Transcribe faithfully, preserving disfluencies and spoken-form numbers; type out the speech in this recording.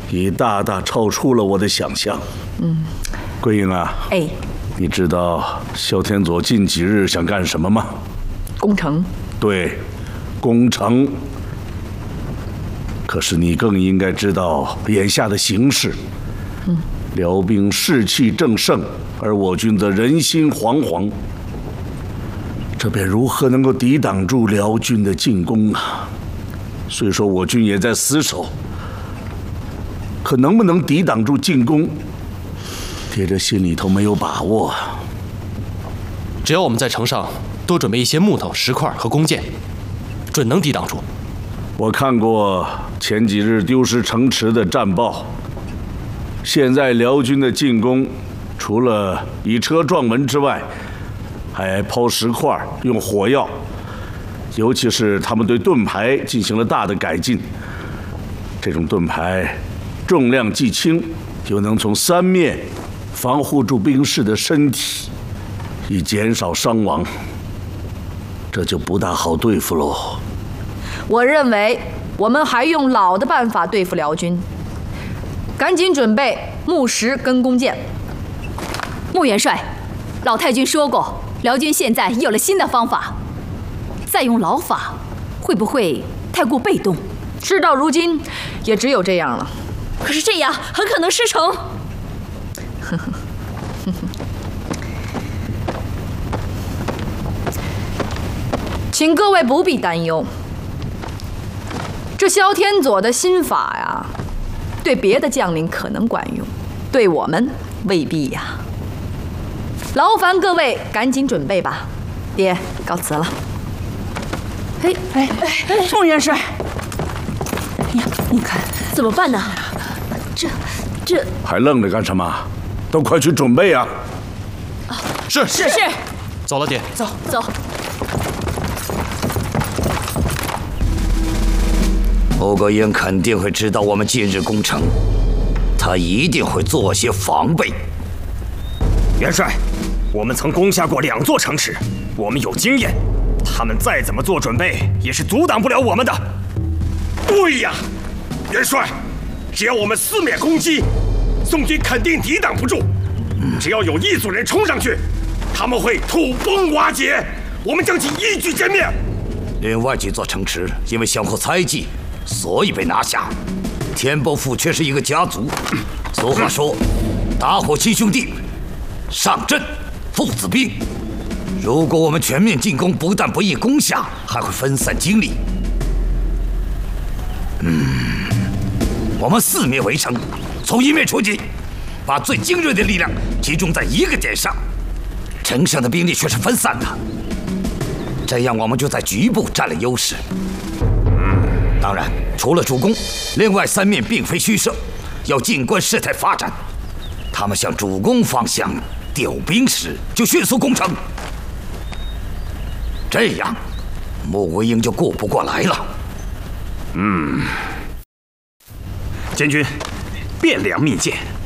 已大大超出了我的想象。 嗯， 桂英啊， 哎， 你知道萧天佐近几日想干什么吗？ 攻城。 对，攻城。可是你更应该知道眼下的形势。嗯，辽兵士气正盛，而我军则人心惶惶。这便如何能够抵挡住辽军的进攻啊？虽说我军也在死守，可能不能抵挡住进攻，爹这心里头没有把握啊。 只要我们在城上多准备一些木头、石块和弓箭，准能抵挡住。 我看过前几日丢失城池的战报，现在辽军的进攻，除了以车撞门之外，还抛石块、用火药，尤其是他们对盾牌进行了大的改进。这种盾牌重量既轻，又能从三面防护住兵士的身体，以减少伤亡。这就不大好对付喽。 我认为我们还用老的办法对付辽军，赶紧准备木石跟弓箭。 穆元帅，老太君说过，辽军现在有了新的方法，再用老法会不会太过被动？ 事到如今，也只有这样了。 可是这样很可能失城。 请各位不必担忧，这萧天佐的新法呀，对别的将领可能管用，对我们未必呀。劳烦各位赶紧准备吧，爹告辞了。 哎哎哎，穆元帅，哎呀，你看怎么办呢？这这还愣着干什么？都快去准备啊！ 是是是， 走了，爹。 走走。 欧格英肯定会知道我们近日攻城，他一定会做些防备。 元帅，我们曾攻下过两座城池，我们有经验，他们再怎么做准备，也是阻挡不了我们的。 对呀，元帅，只要我们四面攻击，宋军肯定抵挡不住。只要有一组人冲上去，他们会土崩瓦解，我们将其一举歼灭。 另外几座城池因为相互猜忌，所以被拿下。田伯父却是一个家族，俗话说，打火亲兄弟，上阵父子兵。如果我们全面进攻，不但不易攻下，还会分散精力。嗯，我们四面围城，从一面出击，把最精锐的力量集中在一个点上，城上的兵力却是分散的，这样我们就在局部占了优势。当然，除了主攻，另外三面并非虚设，要静观事态发展。他们向主攻方向调兵时，就迅速攻城，这样穆桂英就顾不过来了。 嗯，监军，汴梁密箭。